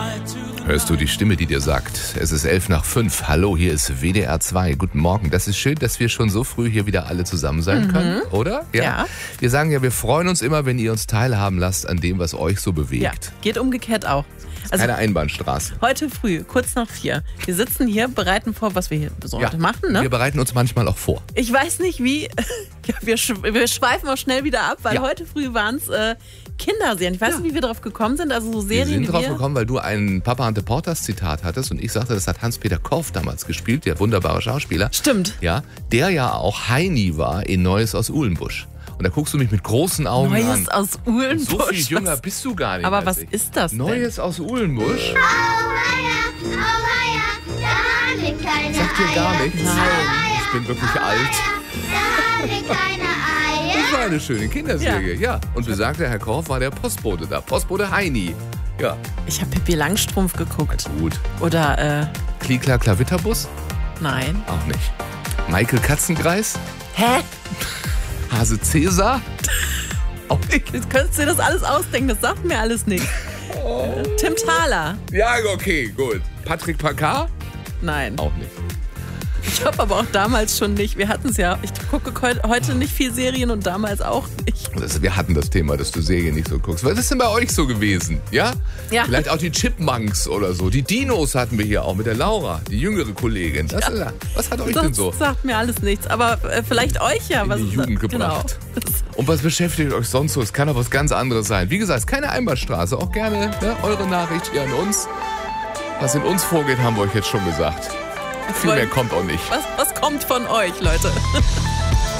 Hörst du die Stimme, die dir sagt, es ist 5:11. Hallo, hier ist WDR 2. Guten Morgen. Das ist schön, dass wir schon so früh hier wieder alle zusammen sein können, oder? Ja. Wir sagen ja, wir freuen uns immer, wenn ihr uns teilhaben lasst an dem, was euch so bewegt. Ja, geht umgekehrt auch. Also keine Einbahnstraße. heute früh, kurz nach 4. Wir sitzen hier, bereiten vor, was wir hier so heute machen. Ne? Wir bereiten uns manchmal auch vor. Ich weiß nicht wie, ja, wir schweifen auch schnell wieder ab, weil heute früh waren es Kinderserien. Ich weiß nicht, wie wir drauf gekommen sind, also so Serien, wir sind die drauf gekommen, weil du ein Papa Ante Portas Zitat hattest und ich sagte, das hat Hans-Peter Korff damals gespielt, der wunderbare Schauspieler. Stimmt. Ja, der ja auch Heini war in Neues aus Uhlenbusch. Und da guckst du mich mit großen Augen an. Neues aus Uhlenbusch. So viel jünger bist du gar nicht. Aber was ist das denn? Neues aus Uhlenbusch? Oh weia, da liegt keine Sagt dir gar Eier. nichts? Nein. Ich bin wirklich alt. Da liegt keine Eier. Das war eine schöne Kinderserie, ja. Und besagter Herr Korff war der Postbote da. Postbote Heini. Ja, Ich habe Pippi Langstrumpf geguckt. gut. Oder, Klikla Klavitterbus? nein. Auch nicht. Michael Katzenkreis? Hä? Hase Cäsar? Auch nicht. Jetzt könntest du dir das alles ausdenken, das sagt mir alles nicht. Tim Thaler? Ja, okay, gut. Patrick Packard? Nein. Auch nicht. Ich habe aber auch damals schon nicht. Wir hatten es ja. Ich gucke heute nicht viel Serien und damals auch nicht. Wir hatten das Thema, dass du Serien nicht so guckst. Was ist denn bei euch so gewesen? Ja? Ja. Vielleicht auch die Chipmunks oder so. Die Dinos hatten wir hier auch mit der Laura, die jüngere Kollegin. Was hat euch denn Das so sagt mir alles nichts. Aber vielleicht euch ja. in die Jugend gebracht? Genau. Und was beschäftigt euch sonst so? Es kann auch was ganz anderes sein. Wie gesagt, es ist keine Einbahnstraße. Auch gerne eure Nachricht hier an uns. Was in uns vorgeht, haben wir euch jetzt schon gesagt. Viel mehr kommt auch nicht. Was kommt von euch, Leute?